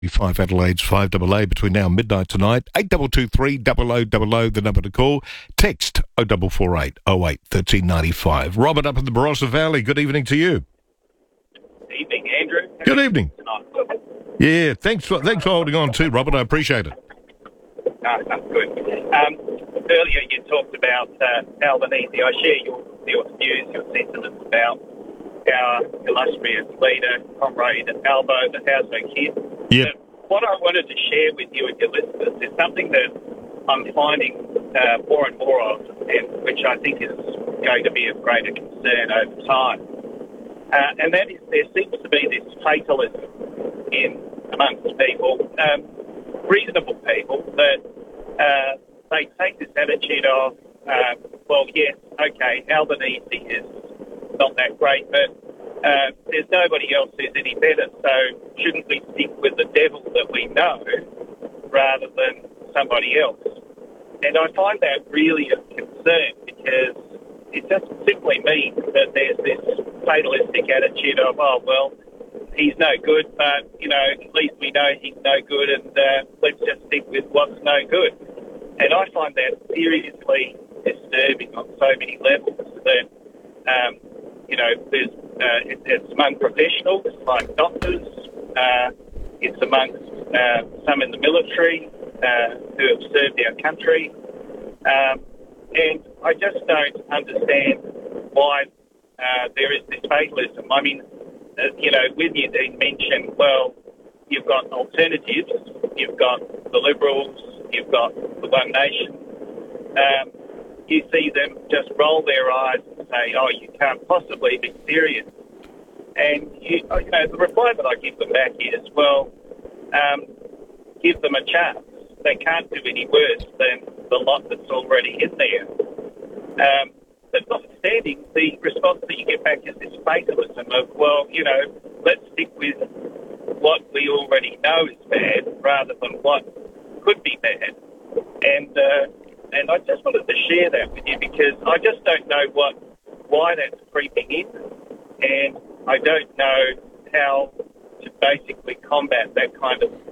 5 Adelaide's 5AA between now and midnight tonight. 8223 0000, the number to call. Text 0448 08 1395. Robert up in the Barossa Valley. Good evening to you. Evening, Andrew. Good evening. Yeah, thanks for holding on too, Robert. I appreciate it. Good. Earlier you talked about Albanese. I share your views, your sentiments about our illustrious leader, Comrade Albo, the House Kid. Yeah. What I wanted to share with you and your listeners is something that I'm finding more and more of, and which I think is going to be of greater concern over time. And that is there seems to be this fatalism amongst people, reasonable people, that they take this attitude of, well, yes, okay, Albanese is not that great, but there's nobody else who's any better, so shouldn't we stick with the devil that we know rather than somebody else? And I find that really a concern because it just simply means that there's this fatalistic attitude of, oh, well, he's no good, but, at least we know he's no good, and let's just stick with what's no good. And I find that seriously disturbing on so many levels that, it's among professionals like doctors, it's amongst some in the military who have served our country, and I just don't understand why there is this fatalism. I mean, when you then mention, well, you've got alternatives, you've got the Liberals, you've got the One Nation, you see them just roll their eyes and say, oh, you can't possibly be serious. And, the reply that I give them back is, well, give them a chance. They can't do any worse than the lot that's already in there. But notwithstanding, the response that you get back is this fatalism of, well, let's stick with what we already know is bad rather than what could be bad. And I just wanted to share that with you because I just don't know why that's creeping in, and I don't know how to basically combat that kind of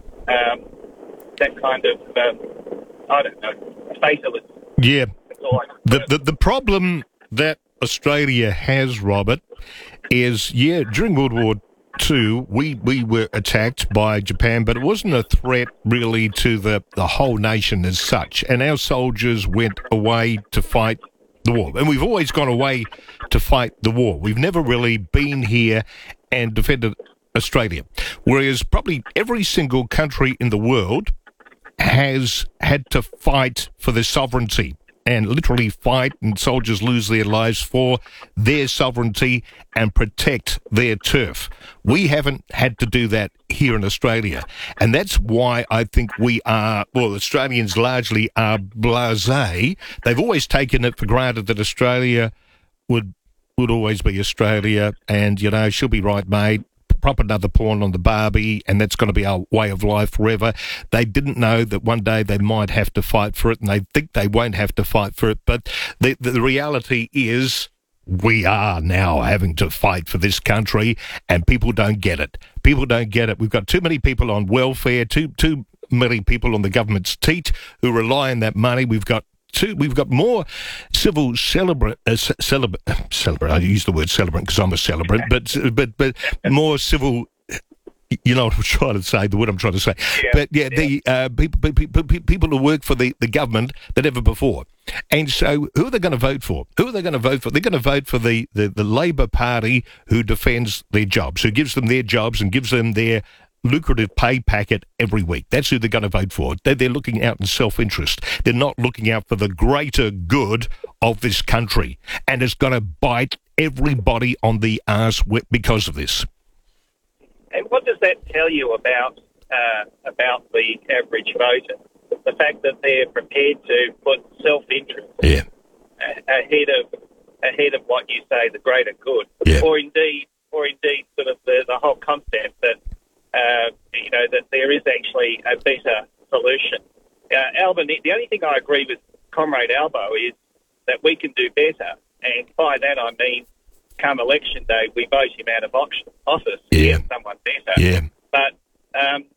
I don't know, fatalism. Yeah. The problem that Australia has, Robert, is, during World War II, we were attacked by Japan, but it wasn't a threat really to the whole nation as such. And our soldiers went away to fight the war. And we've always gone away to fight the war. We've never really been here and defended Australia. Whereas probably every single country in the world has had to fight for their sovereignty and literally fight, and soldiers lose their lives for their sovereignty and protect their turf. We haven't had to do that here in Australia. And that's why I think Australians largely are blasé. They've always taken it for granted that Australia would always be Australia, and, she'll be right, mate. Prop another pawn on the Barbie, and that's going to be our way of life forever. They didn't know that one day they might have to fight for it, and they think they won't have to fight for it. But the reality is we are now having to fight for this country, and people don't get it. People don't get it. We've got too many people on welfare, too many people on the government's teat who rely on that money. We've got more civil celebrant. I use the word celebrant because I'm a celebrant, but more civil. You know what I'm trying to say. The word I'm trying to say. The people who work for the government than ever before. And so, who are they going to vote for? They're going to vote for the Labor Party, who defends their jobs, who gives them their jobs and gives them their lucrative pay packet every week. That's who they're going to vote for. They're looking out in self-interest. They're not looking out for the greater good of this country. And it's going to bite everybody on the arse because of this. And what does that tell you about the average voter? The fact that they're prepared to put self-interest ahead of what you say, the greater good, or indeed sort of the whole concept that that there is actually a better solution. The only thing I agree with Comrade Albo is that we can do better, and by that I mean, come election day, we vote him out of office to get someone better. Yeah. But